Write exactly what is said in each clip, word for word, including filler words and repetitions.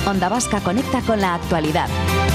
Onda Vasca conecta con la actualidad.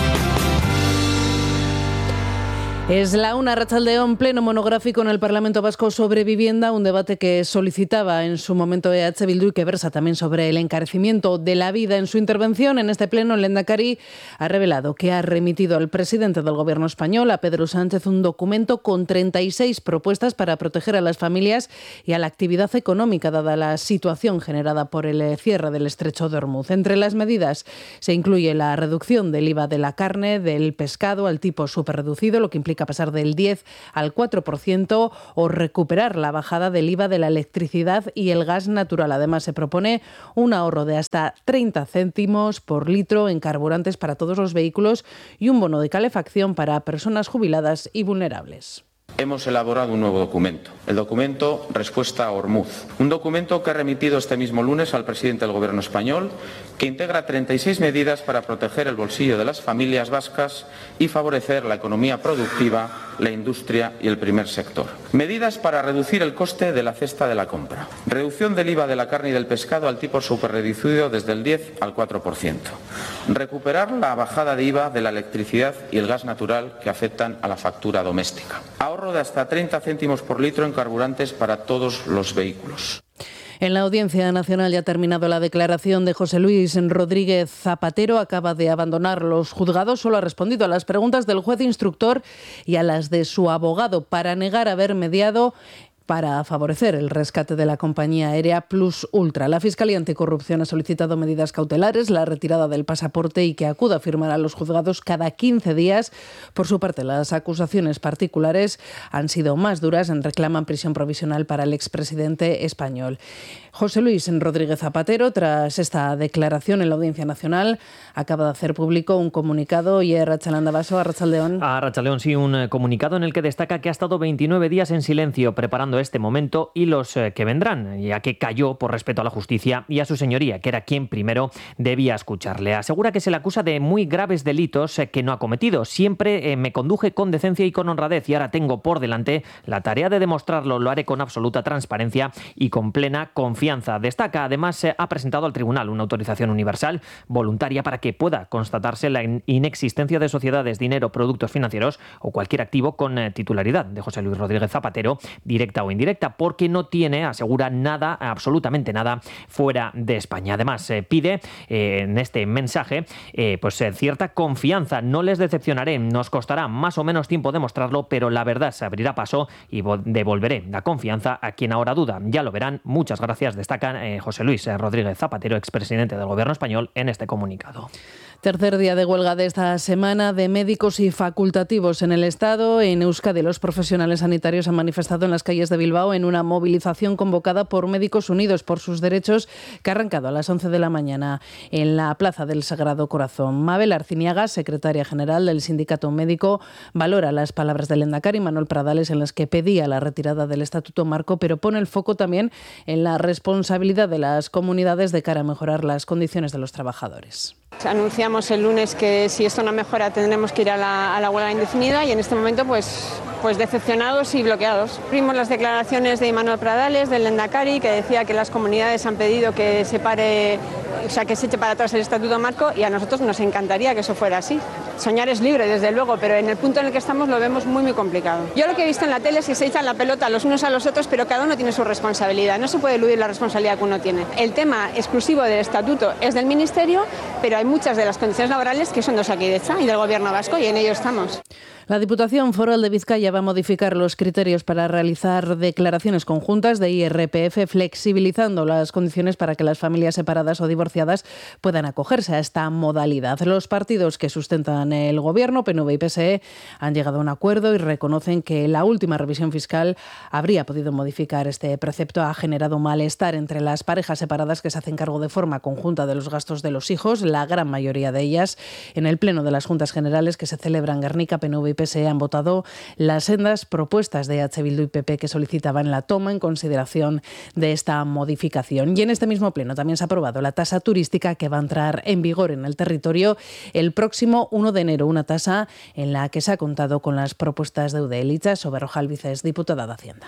Es la una, Arratsaldeón, pleno monográfico en el Parlamento Vasco sobre vivienda, un debate que solicitaba en su momento E H Bildu y que versa también sobre el encarecimiento de la vida. En su intervención en este pleno, el Lehendakari ha revelado que ha remitido al presidente del Gobierno español, a Pedro Sánchez, un documento con treinta y seis propuestas para proteger a las familias y a la actividad económica, dada la situación generada por el cierre del estrecho de Ormuz. Entre las medidas se incluye la reducción del I V A de la carne, del pescado al tipo superreducido, lo que implica pasar del diez al cuatro por ciento, o recuperar la bajada del I V A de la electricidad y el gas natural. Además, se propone un ahorro de hasta treinta céntimos por litro en carburantes para todos los vehículos y un bono de calefacción para personas jubiladas y vulnerables. Hemos elaborado un nuevo documento, el documento Respuesta a Ormuz, un documento que he remitido este mismo lunes al presidente del Gobierno español, que integra treinta y seis medidas para proteger el bolsillo de las familias vascas y favorecer la economía productiva, la industria y el primer sector. Medidas para reducir el coste de la cesta de la compra. Reducción del I V A de la carne y del pescado al tipo superreducido desde el diez al cuatro por ciento. Recuperar la bajada de I V A de la electricidad y el gas natural que afectan a la factura doméstica. Ahorro de hasta treinta céntimos por litro en carburantes para todos los vehículos. En la Audiencia Nacional ya ha terminado la declaración de José Luis Rodríguez Zapatero. Acaba de abandonar los juzgados. Solo ha respondido a las preguntas del juez instructor y a las de su abogado para negar haber mediado para favorecer el rescate de la compañía aérea Plus Ultra. La Fiscalía Anticorrupción ha solicitado medidas cautelares, la retirada del pasaporte y que acuda a firmar a los juzgados cada quince días. Por su parte, las acusaciones particulares han sido más duras. Reclaman prisión provisional para el expresidente español. José Luis Rodríguez Zapatero, tras esta declaración en la Audiencia Nacional, acaba de hacer público un comunicado y Arratsaldeon Baso, Arratsaldeon. Arratsaldeon, sí, un comunicado en el que destaca que ha estado veintinueve días en silencio preparando este momento y los que vendrán, ya que cayó por respeto a la justicia y a su señoría, que era quien primero debía escucharle. Asegura que se le acusa de muy graves delitos que no ha cometido. Siempre me conduje con decencia y con honradez y ahora tengo por delante la tarea de demostrarlo. Lo haré con absoluta transparencia y con plena confianza. Destaca, además, ha presentado al tribunal una autorización universal voluntaria para que pueda constatarse la inexistencia de sociedades, dinero, productos financieros o cualquier activo con titularidad de José Luis Rodríguez Zapatero, directa o indirecta, porque no tiene, asegura, nada, absolutamente nada, fuera de España. Además, eh, pide eh, en este mensaje eh, pues eh, cierta confianza. No les decepcionaré, nos costará más o menos tiempo demostrarlo, pero la verdad se abrirá paso y devolveré la confianza a quien ahora duda. Ya lo verán. Muchas gracias, destaca eh, José Luis Rodríguez Zapatero, expresidente del Gobierno español, en este comunicado. Tercer día de huelga de esta semana de médicos y facultativos en el Estado. En Euskadi, los profesionales sanitarios han manifestado en las calles de Bilbao en una movilización convocada por Médicos Unidos por sus derechos, que ha arrancado a las once de la mañana en la Plaza del Sagrado Corazón. Mabel Arciniaga, secretaria general del Sindicato Médico, valora las palabras del Lehendakari Manuel Pradales en las que pedía la retirada del Estatuto Marco, pero pone el foco también en la responsabilidad de las comunidades de cara a mejorar las condiciones de los trabajadores. Anunciamos el lunes que si esto no mejora tendremos que ir a la, a la huelga indefinida y en este momento pues, pues decepcionados y bloqueados. Vimos las declaraciones de Manuel Pradales, del Lehendakari, que decía que las comunidades han pedido que se pare, o sea, que se eche para atrás el Estatuto Marco, y a nosotros nos encantaría que eso fuera así. Soñar es libre, desde luego, pero en el punto en el que estamos lo vemos muy, muy complicado. Yo lo que he visto en la tele es que se echan la pelota los unos a los otros, pero cada uno tiene su responsabilidad. No se puede eludir la responsabilidad que uno tiene. El tema exclusivo del Estatuto es del Ministerio, pero hay muchas de las condiciones laborales que son de Osakidetza y del Gobierno vasco, y en ello estamos. La Diputación Foral de Vizcaya va a modificar los criterios para realizar declaraciones conjuntas de I R P F, flexibilizando las condiciones para que las familias separadas o divorciadas puedan acogerse a esta modalidad. Los partidos que sustentan el Gobierno, P N V y P S E, han llegado a un acuerdo y reconocen que la última revisión fiscal habría podido modificar este precepto. Ha generado malestar entre las parejas separadas que se hacen cargo de forma conjunta de los gastos de los hijos, la gran mayoría de ellas. En el Pleno de las Juntas Generales que se celebran en Gernika, P N V y P S E han votado las sendas propuestas de H. Bildu y P P que solicitaban la toma en consideración de esta modificación. Y en este mismo pleno también se ha aprobado la tasa turística que va a entrar en vigor en el territorio el próximo uno de enero, una tasa en la que se ha contado con las propuestas de Eudel. Itxaso Berrojalbiz, diputada de Hacienda.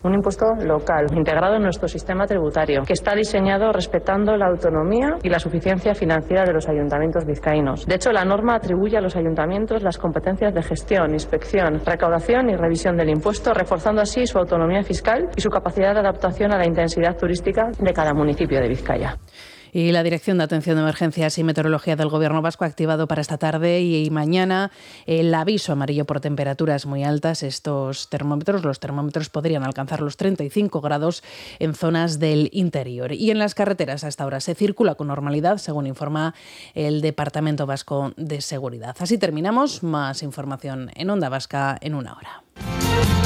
Un impuesto local, integrado en nuestro sistema tributario, que está diseñado respetando la autonomía y la suficiencia financiera de los ayuntamientos vizcaínos. De hecho, la norma atribuye a los ayuntamientos las competencias de gestión, inspección, recaudación y revisión del impuesto, reforzando así su autonomía fiscal y su capacidad de adaptación a la intensidad turística de cada municipio de Vizcaya. Y la Dirección de Atención de Emergencias y Meteorología del Gobierno vasco ha activado para esta tarde y mañana el aviso amarillo por temperaturas muy altas. Estos termómetros, los termómetros podrían alcanzar los treinta y cinco grados en zonas del interior. Y en las carreteras hasta ahora se circula con normalidad, según informa el Departamento Vasco de Seguridad. Así terminamos. Más información en Onda Vasca en una hora.